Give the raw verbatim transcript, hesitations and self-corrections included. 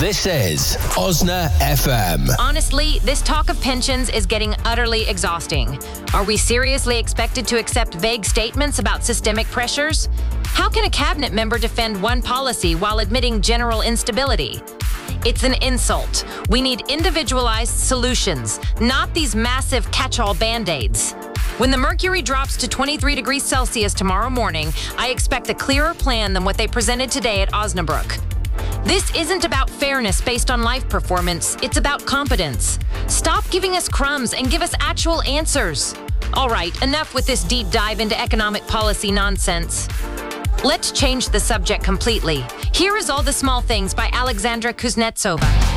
This is Osna F M. Honestly, this talk of pensions is getting utterly exhausting. Are we seriously expected to accept vague statements about systemic pressures? How can a cabinet member defend one policy while admitting general instability? It's an insult. We need individualized solutions, not these massive catch-all band-aids. When the mercury drops to twenty-three degrees Celsius tomorrow morning, I expect a clearer plan than what they presented today at Osnabrück. This isn't about fairness based on life performance. It's about competence. Stop giving us crumbs and give us actual answers. All right, enough with this deep dive into economic policy nonsense. Let's change the subject completely. Here is All the Small Things by Alexandra Kuznetsova.